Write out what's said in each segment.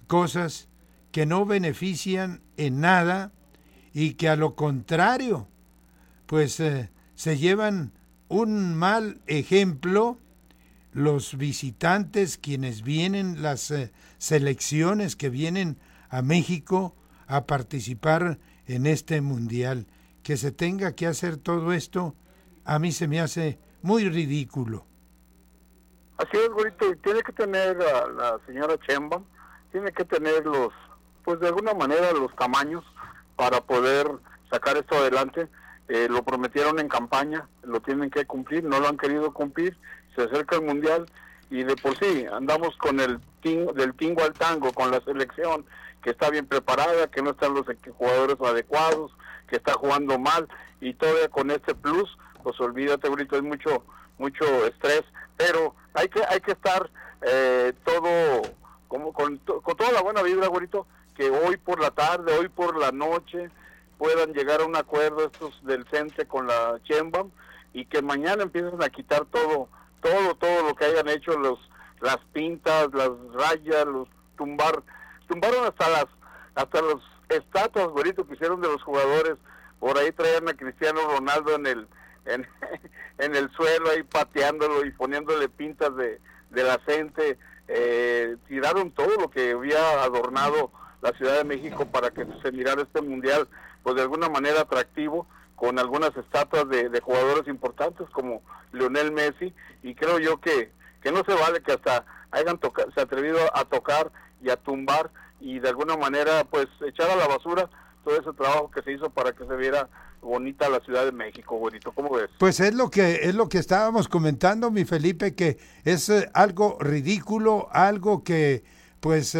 cosas que no benefician en nada y que a lo contrario, pues se llevan un mal ejemplo los visitantes, quienes vienen, las selecciones que vienen a México a participar en este mundial. Que se tenga que hacer todo esto, a mí se me hace muy ridículo. Así es, güerito, y tiene que tener a la señora Sheinbaum, tiene que tener pues de alguna manera los tamaños para poder sacar esto adelante. Lo prometieron en campaña, lo tienen que cumplir, no lo han querido cumplir, se acerca el mundial y de por sí andamos con del tingo al tango, con la selección que está bien preparada, que no están los jugadores adecuados, que está jugando mal, y todavía con este plus, pues olvídate, ahorita es mucho estrés, pero hay que estar todo como con toda la buena vibra, güerito, que hoy por la tarde, hoy por la noche puedan llegar a un acuerdo estos del CENTE con la Sheinbaum y que mañana empiecen a quitar todo lo que hayan hecho, las pintas, las rayas, tumbaron hasta las estatuas, güerito, que hicieron de los jugadores. Por ahí traían a Cristiano Ronaldo en el suelo ahí pateándolo y poniéndole pintas de la CENTE. Tiraron todo lo que había adornado la Ciudad de México para que se mirara este mundial pues de alguna manera atractivo, con algunas estatuas de jugadores importantes como Lionel Messi, y creo yo que no se vale que hasta se atrevido a tocar y a tumbar y de alguna manera pues echar a la basura todo ese trabajo que se hizo para que se viera bonita la Ciudad de México, bonito. ¿Cómo ves? Pues es lo que estábamos comentando, mi Felipe, que es algo ridículo, algo que pues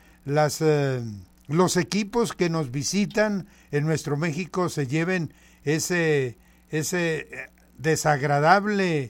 los equipos que nos visitan en nuestro México se lleven ese desagradable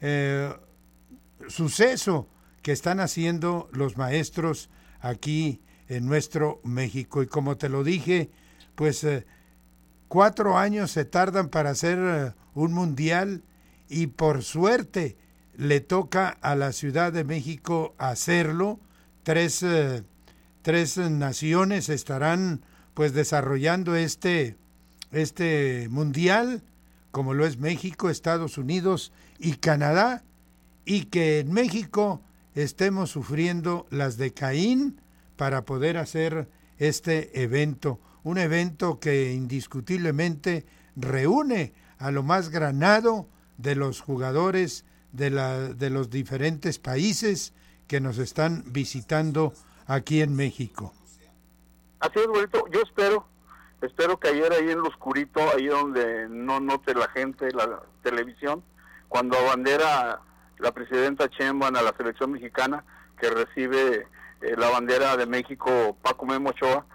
suceso que están haciendo los maestros aquí en nuestro México. Y como te lo dije, pues 4 años se tardan para hacer un mundial y por suerte le toca a la Ciudad de México hacerlo. Tres naciones estarán pues desarrollando este mundial, como lo es México, Estados Unidos y Canadá, y que en México estemos sufriendo las de Caín para poder hacer este evento, un evento que indiscutiblemente reúne a lo más granado de los jugadores de los diferentes países que nos están visitando aquí en México. Así es, bonito. Yo espero que ayer ahí en lo oscurito, ahí donde no note la gente la televisión, cuando abandera la presidenta Sheinbaum a la selección mexicana, que recibe la bandera de México, Paco Memo Ochoa,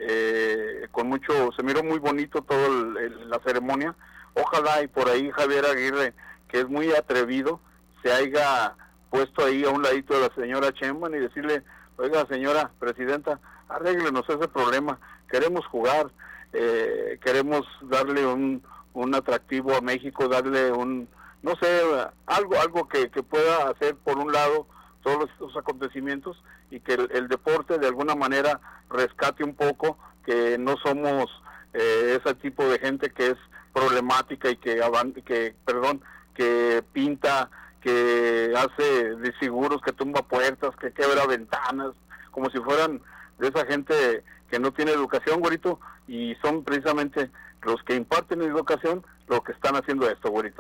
se miró muy bonito toda la ceremonia. Ojalá y por ahí Javier Aguirre, que es muy atrevido, se haya puesto ahí a un ladito de la señora Sheinbaum y decirle: oiga, señora presidenta, arréglenos ese problema, queremos jugar, queremos darle un atractivo a México, darle no sé, algo que pueda hacer por un lado todos estos acontecimientos y que el deporte de alguna manera rescate un poco, que no somos ese tipo de gente que es problemática y que pinta, que hace desfiguros, que tumba puertas, que quebra ventanas, como si fueran de esa gente que no tiene educación, güerito, y son precisamente los que imparten educación los que están haciendo esto, güerito.